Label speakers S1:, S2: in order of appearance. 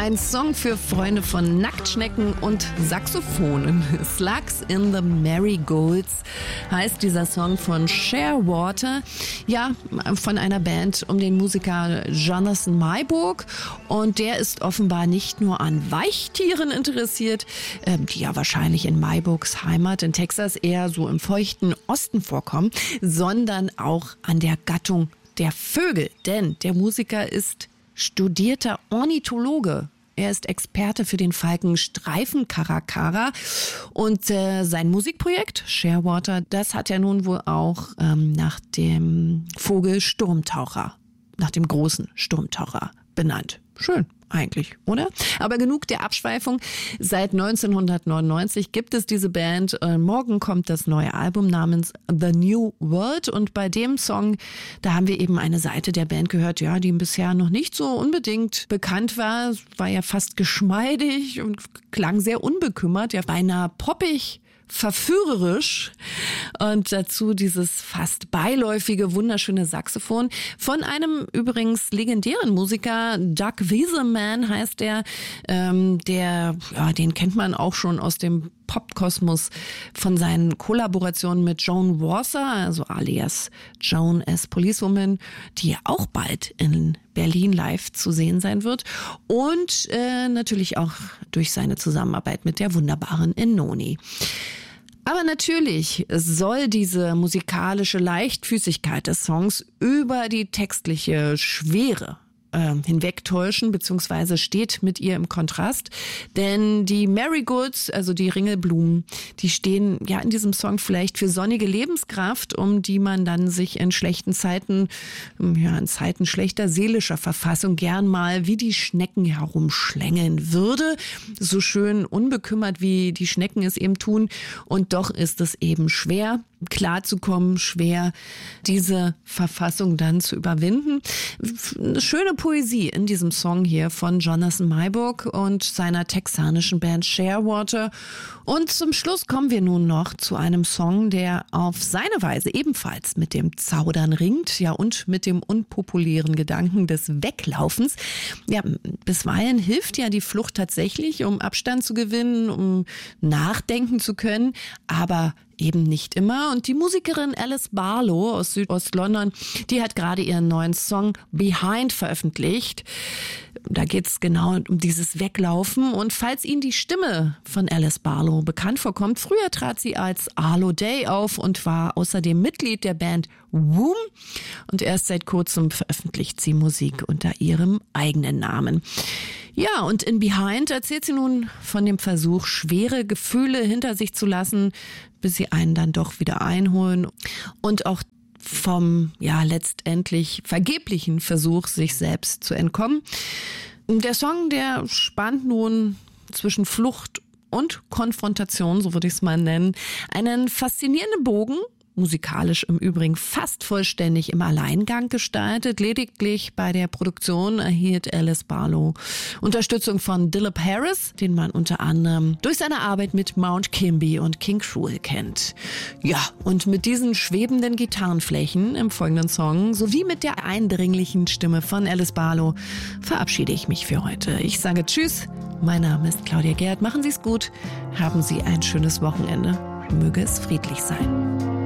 S1: Ein Song für Freunde von Nacktschnecken und Saxophonen. Slugs in the Marigolds heißt dieser Song von Shearwater. Ja, von einer Band um den Musiker Jonathan Maibourg. Und der ist offenbar nicht nur an Weichtieren interessiert, die ja wahrscheinlich in Maibourgs Heimat in Texas eher so im feuchten Osten vorkommen, sondern auch an der Gattung der Vögel. Denn der Musiker ist studierter Ornithologe. Er ist Experte für den Falken Streifenkarakara und sein Musikprojekt Shearwater, das hat er nun wohl auch nach dem Vogel Sturmtaucher, nach dem großen Sturmtaucher benannt. Schön eigentlich, oder? Aber genug der Abschweifung. Seit 1999 gibt es diese Band. Morgen kommt das neue Album namens The New World. Und bei dem Song, da haben wir eben eine Seite der Band gehört, ja, die bisher noch nicht so unbedingt bekannt war. War ja fast geschmeidig und klang sehr unbekümmert, ja beinahe poppig, verführerisch und dazu dieses fast beiläufige, wunderschöne Saxophon von einem übrigens legendären Musiker, Doug Wieseman heißt der, den kennt man auch schon aus dem Popkosmos von seinen Kollaborationen mit Joan Warser, also alias Joan as Policewoman, die ja auch bald in Berlin live zu sehen sein wird und natürlich auch durch seine Zusammenarbeit mit der wunderbaren Enoni. Aber natürlich soll diese musikalische Leichtfüßigkeit des Songs über die textliche Schwere hinwegtäuschen, beziehungsweise steht mit ihr im Kontrast. Denn die Marigolds, also die Ringelblumen, die stehen ja in diesem Song vielleicht für sonnige Lebenskraft, um die man dann sich in schlechten Zeiten, ja in Zeiten schlechter seelischer Verfassung gern mal wie die Schnecken herumschlängeln würde. So schön unbekümmert, wie die Schnecken es eben tun. Und doch ist es eben schwer, klarzukommen, schwer, diese Verfassung dann zu überwinden. Eine schöne Poesie in diesem Song hier von Jonathan Maibourg und seiner texanischen Band Shearwater. Und zum Schluss kommen wir nun noch zu einem Song, der auf seine Weise ebenfalls mit dem Zaudern ringt, ja, und mit dem unpopulären Gedanken des Weglaufens. Ja, bisweilen hilft ja die Flucht tatsächlich, um Abstand zu gewinnen, um nachdenken zu können, aber eben nicht immer. Und die Musikerin Alice Barlow aus Südost-London, die hat gerade ihren neuen Song Behind veröffentlicht. Da geht es genau um dieses Weglaufen. Und falls Ihnen die Stimme von Alice Barlow bekannt vorkommt, früher trat sie als Arlo Day auf und war außerdem Mitglied der Band Womb. Und erst seit kurzem veröffentlicht sie Musik unter ihrem eigenen Namen. Ja, und in Behind erzählt sie nun von dem Versuch, schwere Gefühle hinter sich zu lassen, bis sie einen dann doch wieder einholen. Und auch vom, ja, letztendlich vergeblichen Versuch, sich selbst zu entkommen. Der Song, der spannt nun zwischen Flucht und Konfrontation, so würde ich es mal nennen, einen faszinierenden Bogen, musikalisch im Übrigen fast vollständig im Alleingang gestaltet. Lediglich bei der Produktion erhielt Alice Barlow Unterstützung von Dilip Harris, den man unter anderem durch seine Arbeit mit Mount Kimby und King Cruel kennt. Ja, und mit diesen schwebenden Gitarrenflächen im folgenden Song sowie mit der eindringlichen Stimme von Alice Barlow verabschiede ich mich für heute. Ich sage Tschüss, mein Name ist Claudia Gerd. Machen Sie es gut, haben Sie ein schönes Wochenende. Möge es friedlich sein.